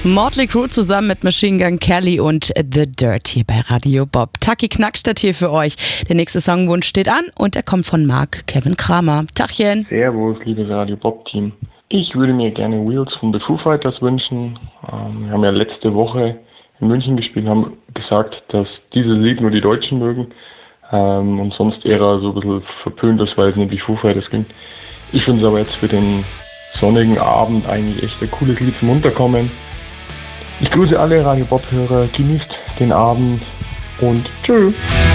Motley Crue zusammen mit Machine Gun Kelly und The Dirt hier bei Radio Bob. Taki Knackstadt hier für euch. Der nächste Songwunsch steht an und er kommt von Mark Kevin Kramer. Tachchen. Servus, liebes Radio Bob Team. Ich würde mir gerne Wheels von The Foo Fighters wünschen. Wir haben ja letzte Woche in München gespielt, haben gesagt, dass dieses Lied nur die Deutschen mögen und sonst eher so ein bisschen verpönt ist, weil es nicht wie Foo Fighters klingt. Ich finde es aber jetzt für den sonnigen Abend eigentlich echt ein cooles Lied zum Unterkommen. Ich grüße alle Radio Bob-Hörer, genießt den Abend und tschüss.